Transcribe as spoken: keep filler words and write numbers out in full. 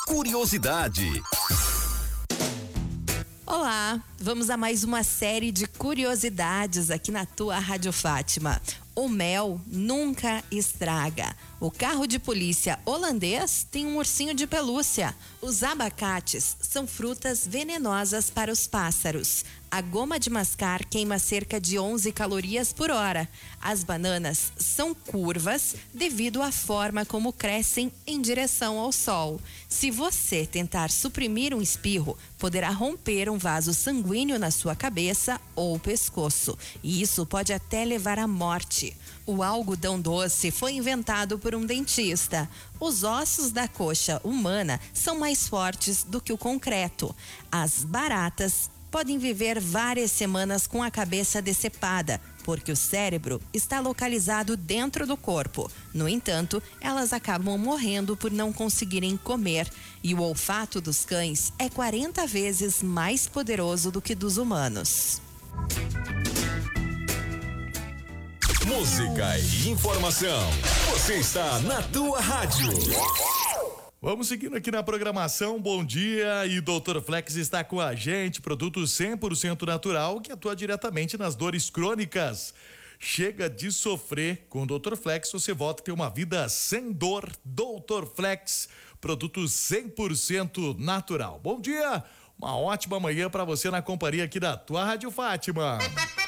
curiosidade. Olá, vamos a mais uma série de curiosidades aqui na tua Rádio Fátima. O mel nunca estraga. O carro de polícia holandês tem um ursinho de pelúcia. Os abacates são frutas venenosas para os pássaros. A goma de mascar queima cerca de onze calorias por hora. As bananas são curvas devido à forma como crescem em direção ao sol. Se você tentar suprimir um espirro, poderá romper um vaso sanguíneo na sua cabeça ou pescoço. E isso pode até levar à morte. O algodão doce foi inventado por um dentista. Os ossos da coxa humana são mais fortes do que o concreto. As baratas podem viver várias semanas com a cabeça decepada, porque o cérebro está localizado dentro do corpo. No entanto, elas acabam morrendo por não conseguirem comer. E o olfato dos cães é quarenta vezes mais poderoso do que dos humanos. Música e informação. Você está na tua rádio. Vamos seguindo aqui na programação. Bom dia, e doutor Flex está com a gente, produto cem por cento natural que atua diretamente nas dores crônicas. Chega de sofrer, com o doutor Flex você volta a ter uma vida sem dor. doutor Flex, produto cem por cento natural. Bom dia, uma ótima manhã para você na companhia aqui da tua Rádio Fátima.